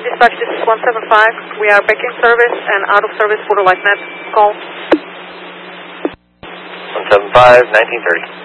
Dispatch, this is 175. We are back in service and out of service for the LifeNet call. 175, 1930.